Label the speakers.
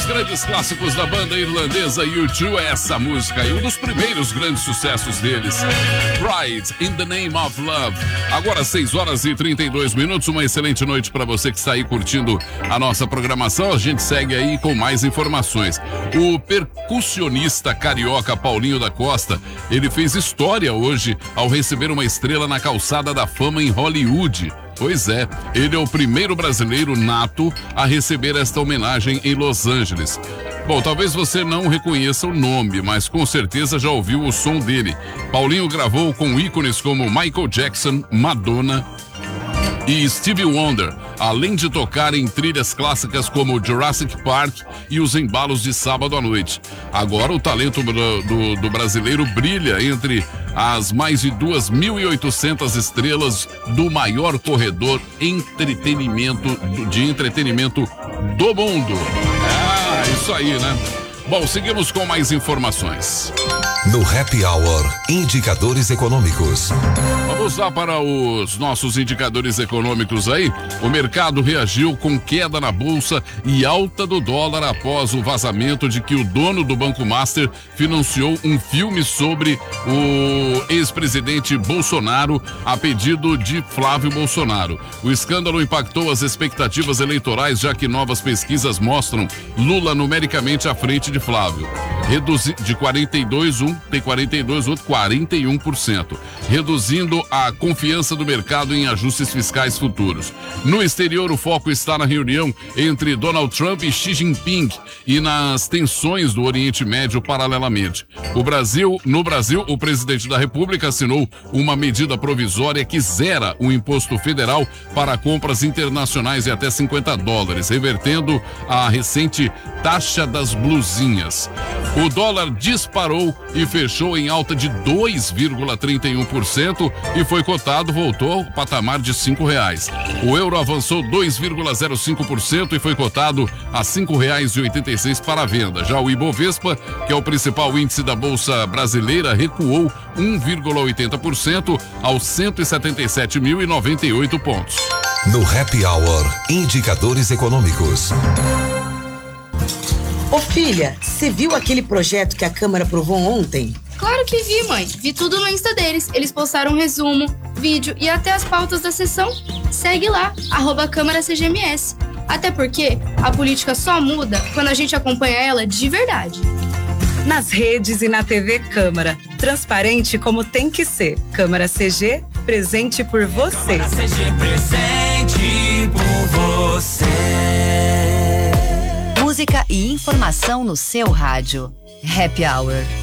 Speaker 1: grandes clássicos da banda irlandesa U2, essa música e um dos primeiros grandes sucessos deles, Pride in the Name of Love. Agora 6h32, uma excelente noite para você que está aí curtindo a nossa programação. A gente segue aí com mais informações. O percussionista carioca Paulinho da Costa, ele fez história hoje ao receber uma estrela na Calçada da Fama em Hollywood. Pois é, ele é o primeiro brasileiro nato a receber esta homenagem em Los Angeles. Bom, talvez você não reconheça o nome, mas com certeza já ouviu o som dele. Paulinho gravou com ícones como Michael Jackson, Madonna e Stevie Wonder, além de tocar em trilhas clássicas como Jurassic Park e os embalos de sábado à noite. Agora o talento do brasileiro brilha entre as mais de 2.800 estrelas do maior corredor de entretenimento do mundo. Isso aí, né? Bom, seguimos com mais informações.
Speaker 2: No Happy Hour, indicadores econômicos.
Speaker 1: Vamos lá para os nossos indicadores econômicos aí. O mercado reagiu com queda na bolsa e alta do dólar após o vazamento de que o dono do Banco Master financiou um filme sobre o ex-presidente Bolsonaro a pedido de Flávio Bolsonaro. O escândalo impactou as expectativas eleitorais, já que novas pesquisas mostram Lula numericamente à frente de Flávio. De 42, um tem 42, outro 41%, reduzindo a confiança do mercado em ajustes fiscais futuros. No exterior, o foco está na reunião entre Donald Trump e Xi Jinping e nas tensões do Oriente Médio paralelamente. No Brasil, o presidente da República assinou uma medida provisória que zera o imposto federal para compras internacionais de até $50, revertendo a recente taxa das blusinhas. O dólar disparou e fechou em alta de 2,31% e voltou ao patamar de R$5. O euro avançou 2,05% e foi cotado a R$5,86 para a venda. Já o Ibovespa, que é o principal índice da Bolsa Brasileira, recuou 1,80% aos 177.098 pontos.
Speaker 2: No Happy Hour, indicadores econômicos.
Speaker 3: Ô filha, você viu aquele projeto que a Câmara aprovou ontem?
Speaker 4: Claro que vi, mãe. Vi tudo no Insta deles. Eles postaram um resumo, vídeo e até as pautas da sessão. Segue lá, @CâmaraCGMS. Até porque a política só muda quando a gente acompanha ela de verdade.
Speaker 5: Nas redes e na TV Câmara. Transparente como tem que ser. Câmara CG, presente por você.
Speaker 6: Câmara CG, presente por você.
Speaker 7: Música e informação no seu rádio. Happy Hour.